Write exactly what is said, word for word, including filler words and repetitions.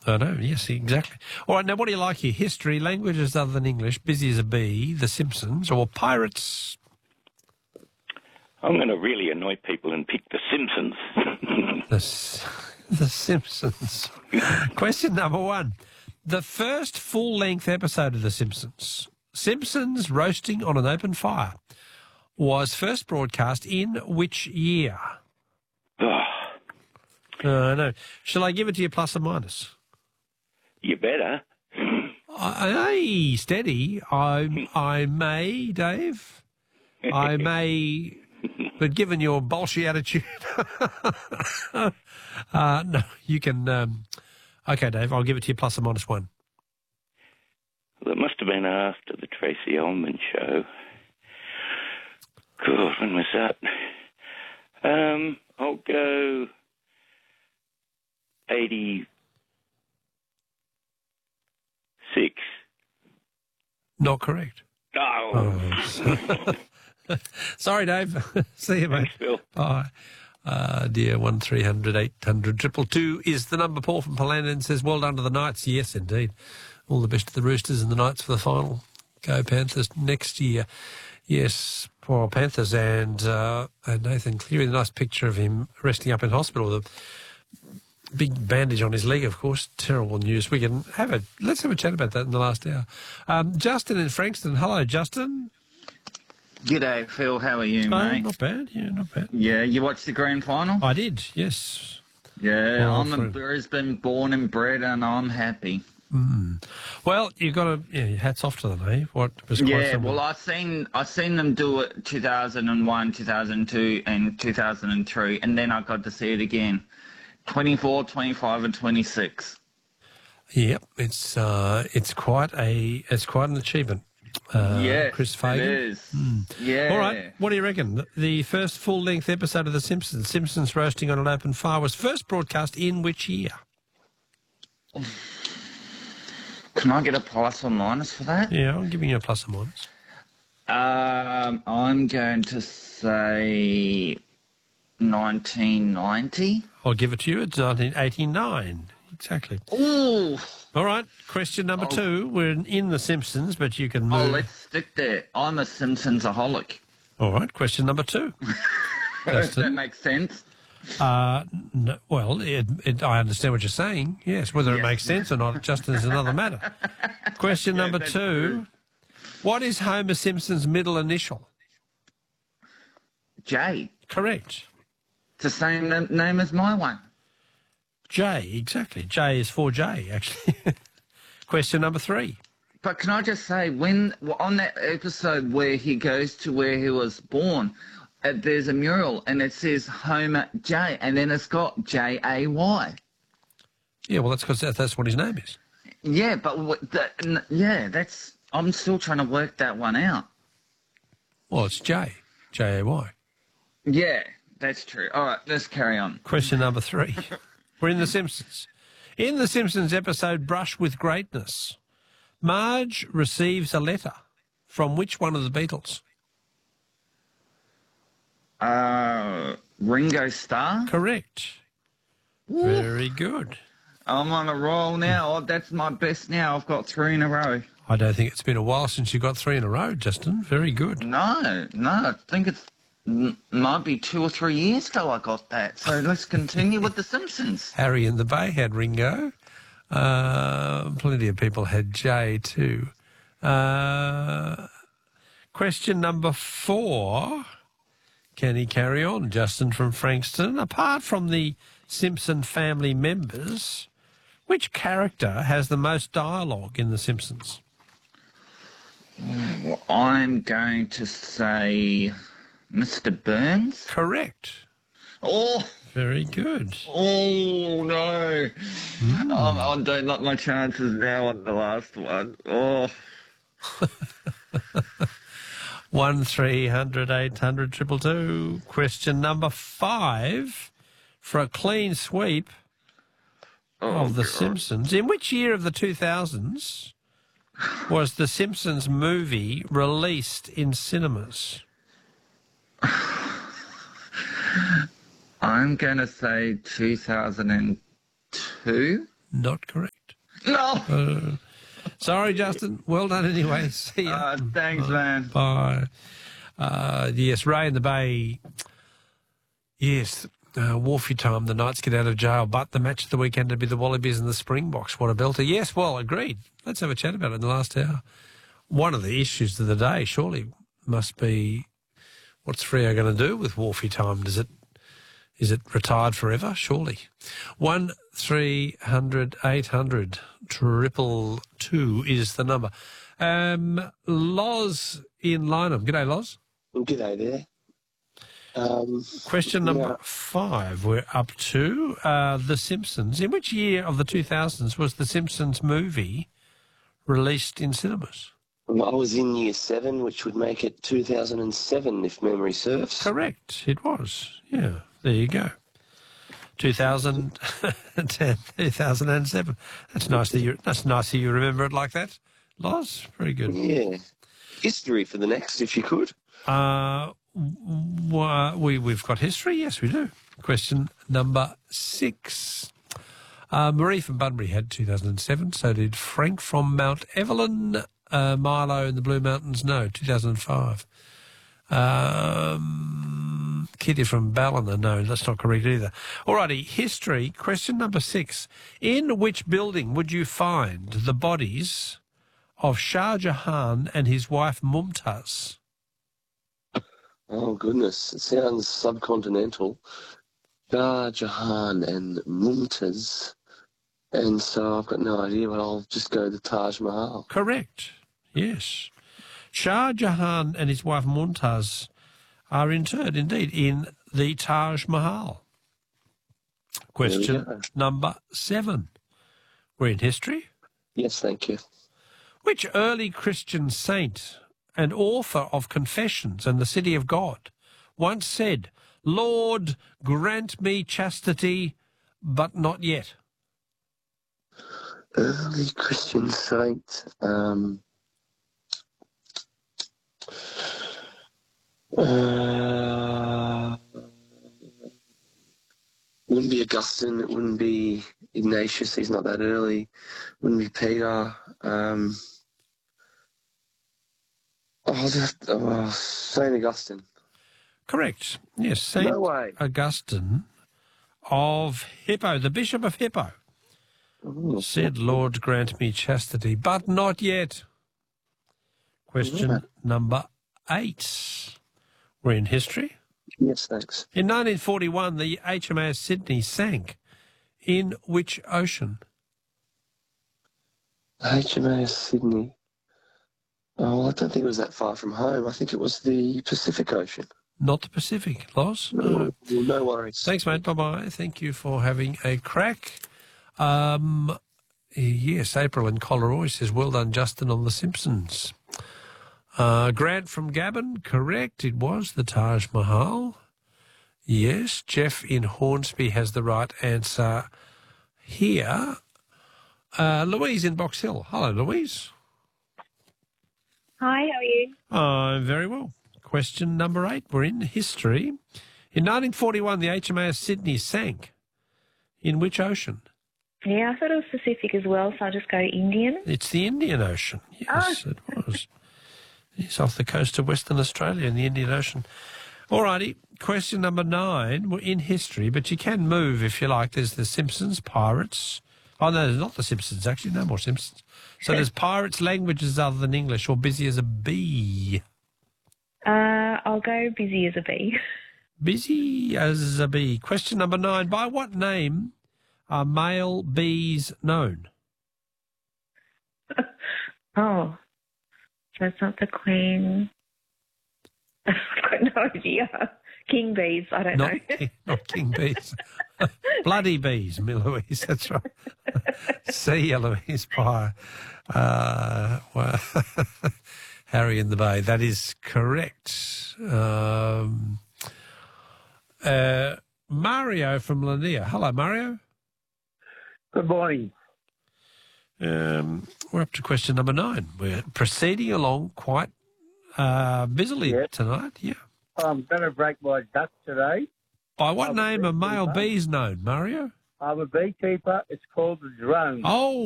I know, yes, exactly. All right, now what do you like here? History, languages other than English, Busy as a Bee, The Simpsons, or Pirates? I'm going to really annoy people and pick The Simpsons. the, S- the Simpsons. Question number one. The first full-length episode of The Simpsons, Simpsons Roasting on an Open Fire, was first broadcast in which year? Oh, Uh, no. Shall I give it to you plus or minus? you better. Hey, steady. I I may, Dave. I may, but given your bolshy attitude, uh, no, you can. Um, okay, Dave, I'll give it to you plus or minus one. Well, it must have been after the Tracy Ullman show. God, when was that? Um, I'll go eighty-six. Not correct. Oh. Oh. Sorry, Dave. See you, mate. Thanks, Phil. Bye. Uh, dear, one three hundred eight hundred triple two is the number. Paul from Palandon says, well done to the Knights. Yes, indeed. All the best to the Roosters and the Knights for the final. Go Panthers next year. Yes, poor Panthers. And, uh, and Nathan Cleary, the nice picture of him resting up in hospital with a big bandage on his leg, of course. Terrible news. We can have a, let's have a chat about that in the last hour. Um, Justin in Frankston. Hello, Justin. G'day, Phil. How are you, Oh, mate? not bad. Yeah, not bad. Yeah, you watched the grand final? I did, yes. Yeah, Well, I'm for- in Brisbane, born and bred, and I'm happy. Mm. Well, you've got to, yeah, hats off to them, eh? What was quite Yeah, simple. well, I seen I seen them do it two thousand one, two thousand two, and two thousand three, and then I got to see it again, twenty-four, twenty-five, and twenty-six. Yep, it's uh, it's quite a it's quite an achievement. Uh, yeah, Chris Fagan. it is. Yeah. All right, what do you reckon? The first full-length episode of The Simpsons, Simpsons Roasting on an Open Fire, was first broadcast in which year? Can I get a plus or minus for that? Yeah, I'm giving you a plus or minus. Um, I'm going to say nineteen ninety. I'll give it to you. It's nineteen eighty-nine. Exactly. Ooh. All right, question number Oh. two. We're in The Simpsons, but you can move. Oh, let's stick there. I'm a Simpsons-aholic. All right, question number two. If Justin? that makes sense. Uh, no, well, it, it, I understand what you're saying. Yes, whether it Yes. makes sense or not, Justin, is another matter. Question Yeah, number that's two. true. What is Homer Simpson's middle initial? J. Correct. It's the same na- name as my one. J, exactly. J is for J, actually. Question number three. But can I just say, when well, on that episode where he goes to where he was born, uh, there's a mural and it says Homer J, and then it's got J A Y. Yeah, well, that's because that, that's what his name is. Yeah, but what the, n- yeah, that's. I'm still trying to work that one out. Well, it's J. J A Y. Yeah, that's true. All right, let's carry on. Question number three. We're in The Simpsons. In The Simpsons episode Brush with Greatness, Marge receives a letter from which one of the Beatles? Uh, Ringo Starr. Correct. Very good. I'm on a roll now. Oh, that's my best now. I've got three in a row. I don't think it's been a while since you got three in a row, Justin. Very good. No, no, I think it's m- might be two or three years ago I got that. So let's continue with The Simpsons. Harry in the Bay had Ringo. Uh, plenty of people had Jay too. Uh, question number four. Can he carry on? Justin from Frankston. Apart from the Simpson family members, which character has the most dialogue in The Simpsons? Well, I'm going to say Mister Burns. Correct. Oh, Very good. oh no. Mm. Oh, I don't like my chances now on the last one. Oh. One three hundred eight hundred triple two. Question number five for a clean sweep Oh, of The God. Simpsons. In which year of the two thousands was The Simpsons movie released in cinemas? I'm going to say two thousand two. Not correct. No. Uh, sorry, Justin. Well done anyway. See ya. Uh, thanks, man. Bye. Uh, yes, Ray in the Bay. Yes, uh, Wharfie time. The Knights get out of jail, but the match of the weekend would be the Wallabies and the Springboks. What a belter. Yes, well, agreed. Let's have a chat about it in the last hour. One of the issues of the day surely must be what's Freo going to do with Wharfie time? Does it Is it retired forever? Surely. One three hundred eight hundred triple two is the number. Um, Loz in Lynham. G'day, Loz. G'day there. Um, Question number yeah. five. We're up to uh, The Simpsons. In which year of the two thousands was The Simpsons movie released in cinemas? I was in year seven, which would make it two thousand seven, if memory serves. Correct. It was. Yeah. There you go. two thousand ten, two thousand seven. That's nice that you. That's nice that you remember it like that, Loz. Very good. Yeah. History for the next, if you could. Uh, w- we we've got history. Yes, we do. Question number six. Uh, Marie from Bunbury had two thousand seven. So did Frank from Mount Evelyn. Uh, Milo in the Blue Mountains. No, two thousand five. Um, Kitty from Ballina. No, that's not correct either. Alrighty, history. Question number six. In which building would you find the bodies of Shah Jahan and his wife Mumtaz? Oh, goodness. It sounds subcontinental. Shah Jahan and Mumtaz. And so I've got no idea, but I'll just go to Taj Mahal. Correct. Yes. Shah Jahan and his wife Mumtaz are interred, indeed, in the Taj Mahal. Question number seven. We're in history. Yes, thank you. Which early Christian saint and author of Confessions and the City of God once said, Lord, grant me chastity, but not yet? Early Christian saint. Um, uh, wouldn't be Augustine. It wouldn't be Ignatius. He's not that early. Wouldn't be Peter. Um, oh, just, oh, Saint Augustine. Correct. Yes, Saint No way. Augustine of Hippo, the Bishop of Hippo, Oh, said, Lord, grant me chastity, but not yet. Question Yeah. number eight. We're in history. yes, thanks. In nineteen forty-one, the H M A S Sydney sank. In which ocean? H M A S Sydney. Oh, well, I don't think it was that far from home. I think it was the Pacific Ocean. Not the Pacific, Loz. No, no worries. Thanks, mate. Bye-bye. Thank you for having a crack. Um, yes, April in Collaroy says, well done, Justin, on The Simpsons. Uh, Grant from Gabon, correct. It was the Taj Mahal. Yes, Jeff in Hornsby has the right answer here. Uh, Louise in Box Hill. Hello, Louise. Hi, how are you? I'm very well. Question number eight. We're in history. In nineteen forty-one, the H M A S Sydney sank. In which ocean? Yeah, I thought it was Pacific as well, so I'll just go Indian. It's the Indian Ocean. Yes, Oh. it was. It's off the coast of Western Australia in the Indian Ocean. All righty. Question number nine. We're in history, but you can move if you like. There's the Simpsons, Pirates. Oh, no, there's not the Simpsons, actually. No more Simpsons. So there's Pirates, languages other than English, or busy as a bee. Uh, I'll go busy as a bee. Busy as a bee. Question number nine. By what name are male bees known? Oh, so it's not the queen. I've got no idea. King bees, I don't Not, know. king, not king bees. Bloody bees, me Louise. That's right. See you, Louise. Bye. Uh, well, Harry in the Bay. That is correct. Um, uh, Mario from Lanier. Hello, Mario. Good morning. Um, we're up to question number nine. We're proceeding along quite uh, busily Yes. tonight. Yeah. I'm going to break my duck today. By what Oh, name are pretty male fun. bees known, Mario? I'm a beekeeper. It's called the drone. Oh,